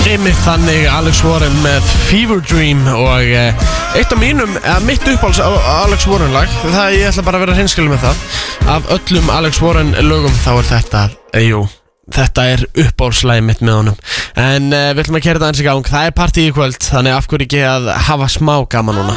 Einmitt þannig Alex Warren með Fever Dream og eitt af mínum, mitt uppáhalds Alex Warren lag, það ég ætla bara að vera hreinskilur með það. Af öllum Alex Warren lögum þá þetta, þetta uppáhaldslagið mitt með honum. En við ætlum að keyra þetta aðeins í gang, það partí í kvöld, þannig af hverju ekki að hafa smá gaman núna.